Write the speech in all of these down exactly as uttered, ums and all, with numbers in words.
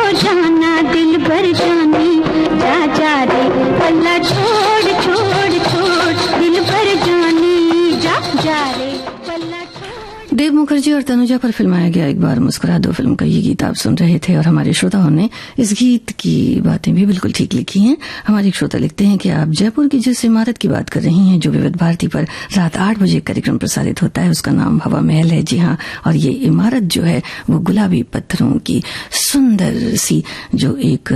जाना दिल भर जानी, जा जा रे पल्ला छोड़ छोड़ छोड़ दिल भर जानी, जा जा रे पल्ला छोड़। देव मुखर्जी और तनुजा पर फिल्माया गया एक बार मुस्कुरा दो फिल्म का ये गीत आप सुन रहे थे, और हमारे श्रोताओं ने इस गीत की बातें भी बिल्कुल ठीक लिखी हैं। हमारे श्रोता लिखते हैं कि आप जयपुर की जिस इमारत की बात कर रही हैं जो विविध भारती पर रात आठ बजे कार्यक्रम प्रसारित होता है, उसका नाम हवा महल है। जी हाँ, और ये इमारत जो है वो गुलाबी पत्थरों की सुंदर सी जो एक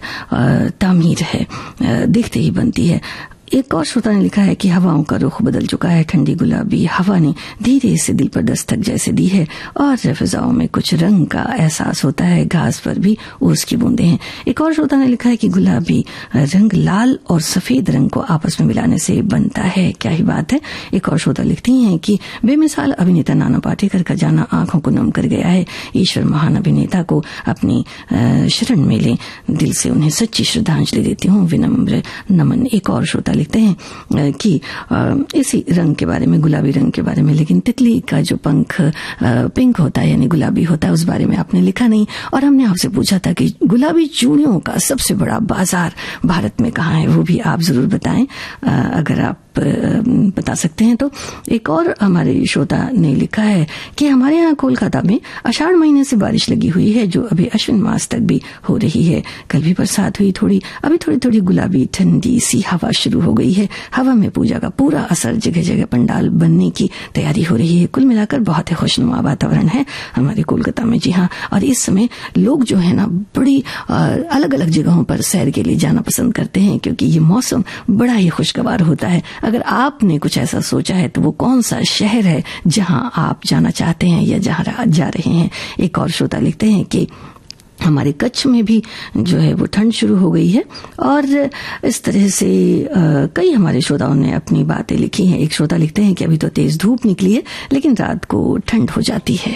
तामीर है, देखते ही बनती है। एक और श्रोता ने लिखा है कि हवाओं का रुख बदल चुका है, ठंडी गुलाबी हवा ने धीरे से दिल पर दस्तक जैसे दी है, और फिजाओं में कुछ रंग का एहसास होता है, घास पर भी ओस की बूंदें हैं। एक और श्रोता ने लिखा है कि गुलाबी रंग लाल और सफेद रंग को आपस में मिलाने से बनता है, क्या ही बात है। एक और श्रोता लिखती हैं कि बेमिसाल अभिनेता नाना पाटेकर का जाना आंखों को नम कर गया है, ईश्वर महान अभिनेता को अपनी शरण में लें, दिल से उन्हें सच्ची श्रद्धांजलि देती हूँ, विनम्र नमन। एक और श्रोता लिखते हैं कि इसी रंग के बारे में, गुलाबी रंग के बारे में, लेकिन तितली का जो पंख पिंक होता है यानी गुलाबी होता है, उस बारे में आपने लिखा नहीं, और हमने आपसे पूछा था कि गुलाबी चूड़ियों का सबसे बड़ा बाजार भारत में कहाँ है, वो भी आप जरूर बताएं अगर आप बता सकते हैं तो। एक और हमारे श्रोता ने लिखा है कि हमारे यहाँ कोलकाता में आषाढ़ महीने से बारिश लगी हुई है जो अभी अश्विन मास तक भी हो रही है, कल भी बरसात हुई थोड़ी, अभी थोड़ी थोड़ी गुलाबी ठंडी सी हवा शुरू हो गई है, हवा में पूजा का पूरा असर, जगह जगह पंडाल बनने की तैयारी हो रही है, कुल मिलाकर बहुत ही खुशनुमा वातावरण है हमारे कोलकाता में। जी हाँ, और इस समय लोग जो है ना बड़ी अलग अलग जगहों पर सैर के लिए जाना पसंद करते हैं क्योंकि ये मौसम बड़ा ही खुशगवार होता है। अगर आपने कुछ ऐसा सोचा है तो वो कौन सा शहर है जहां आप जाना चाहते हैं या जहां जा रहे हैं। एक और श्रोता लिखते हैं कि हमारे कच्छ में भी जो है वो ठंड शुरू हो गई है, और इस तरह से आ, कई हमारे श्रोताओं ने अपनी बातें लिखी हैं। एक श्रोता लिखते हैं कि अभी तो तेज धूप निकली है लेकिन रात को ठंड हो जाती है।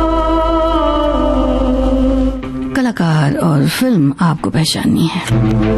कलाकार और फिल्म आपको पहचाननी है।